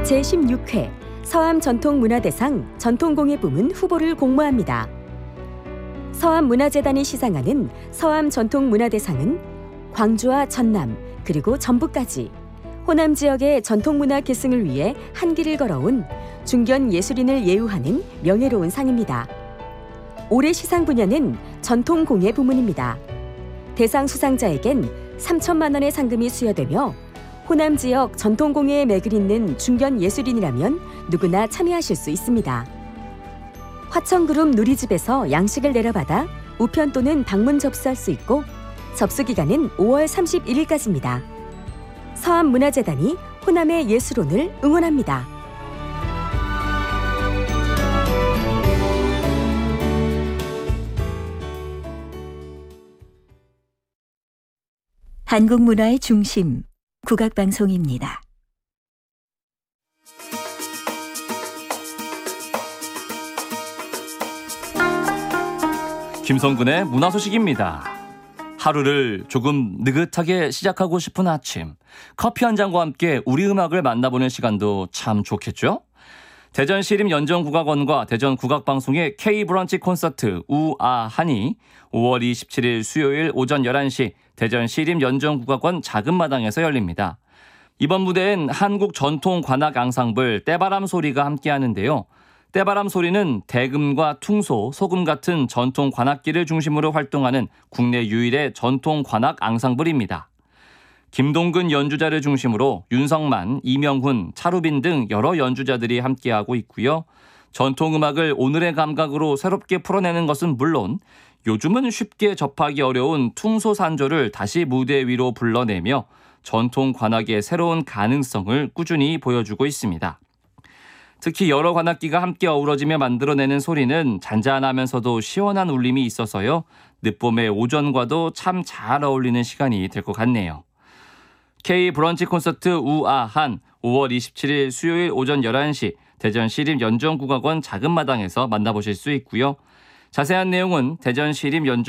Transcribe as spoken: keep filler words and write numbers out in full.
제십육 회 서암 전통문화대상 전통공예 부문 후보를 공모합니다. 서암문화재단이 시상하는 서암 전통문화대상은 광주와 전남 그리고 전북까지 호남 지역의 전통문화 계승을 위해 한 길을 걸어온 중견 예술인을 예우하는 명예로운 상입니다. 올해 시상 분야는 전통공예 부문입니다. 대상 수상자에겐 삼천만 원의 상금이 수여되며 호남 지역 전통공예에 맥을 잇는 중견 예술인이라면 누구나 참여하실 수 있습니다. 화천그룹 누리집에서 양식을 내려받아 우편 또는 방문 접수할 수 있고 접수 기간은 오월 삼십일일까지입니다. 서암문화재단이 호남의 예술혼을 응원합니다. 한국 문화의 중심, 국악방송입니다. 김성근의 문화소식입니다. 하루를 조금 느긋하게 시작하고 싶은 아침, 커피 한 잔과 함께 우리 음악을 만나보는 시간도 참 좋겠죠? 대전시립연정국악원과 대전국악방송의 K브런치 콘서트 우아한이 오월 이십칠일 수요일 오전 열한 시 대전시립연정국악원 작은마당에서 열립니다. 이번 무대엔 한국 전통 관악 앙상블 때바람 소리가 함께하는데요. 때바람 소리는 대금과 퉁소, 소금 같은 전통 관악기를 중심으로 활동하는 국내 유일의 전통 관악 앙상블입니다. 김동근 연주자를 중심으로 윤성만, 이명훈, 차루빈 등 여러 연주자들이 함께하고 있고요. 전통음악을 오늘의 감각으로 새롭게 풀어내는 것은 물론 요즘은 쉽게 접하기 어려운 퉁소산조를 다시 무대 위로 불러내며 전통 관악의 새로운 가능성을 꾸준히 보여주고 있습니다. 특히 여러 관악기가 함께 어우러지며 만들어내는 소리는 잔잔하면서도 시원한 울림이 있어서요. 늦봄의 오전과도 참 잘 어울리는 시간이 될 것 같네요. K 브런치 콘서트 우아한 오월 이십칠일 수요일 오전 열한 시 대전시립연정국악원 작은마당에서 만나보실 수 있고요. 자세한 내용은 대전시립연정